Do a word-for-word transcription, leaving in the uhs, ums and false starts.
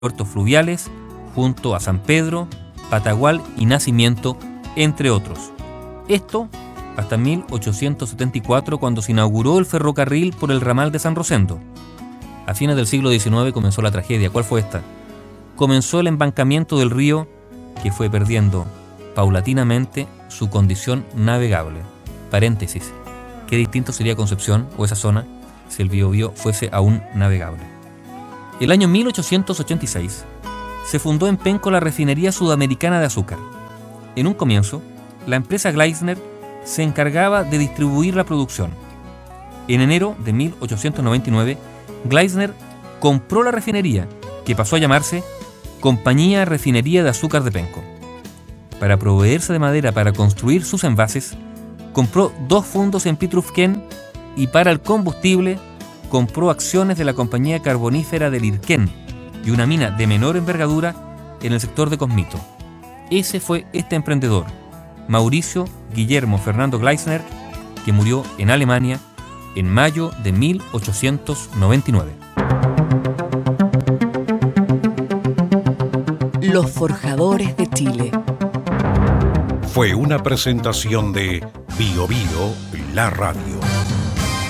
puertos fluviales junto a San Pedro, Patagual y Nacimiento, entre otros. Esto hasta mil ochocientos setenta y cuatro, cuando se inauguró el ferrocarril por el ramal de San Rosendo. A fines del siglo diecinueve comenzó la tragedia. ¿Cuál fue esta? Comenzó el embancamiento del río, que fue perdiendo paulatinamente su condición navegable. Paréntesis, qué distinto sería Concepción o esa zona si el Biobío fuese aún navegable. El año mil ochocientos ochenta y seis se fundó en Penco la Refinería Sudamericana de Azúcar. En un comienzo, la empresa Gleisner se encargaba de distribuir la producción. En enero de mil ochocientos noventa y nueve, Gleisner compró la refinería, que pasó a llamarse Compañía Refinería de Azúcar de Penco. Para proveerse de madera para construir sus envases, compró dos fundos en Pitrufquén y para el combustible compró acciones de la compañía carbonífera del Irquén y una mina de menor envergadura en el sector de Cosmito. Ese fue este emprendedor, Mauricio Guillermo Fernando Gleisner, que murió en Alemania en mayo de mil ochocientos noventa y nueve. Los Forjadores de Chile. Fue una presentación de Bio Bio, la radio.